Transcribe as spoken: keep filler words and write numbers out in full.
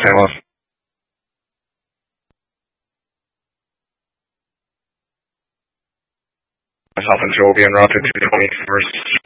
Saint Louis. Myself and Joe will be en route to two twenty-first.